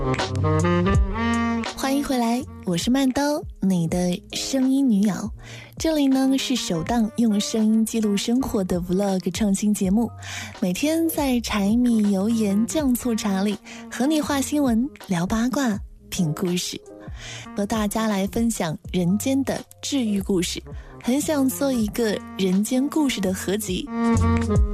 欢迎回来，我是曼刀，你的声音女友。这里呢是首档用声音记录生活的 Vlog 创新节目，每天在柴米油盐酱醋茶里和你话新闻、聊八卦、品故事，和大家来分享人间的治愈故事。很想做一个人间故事的合集。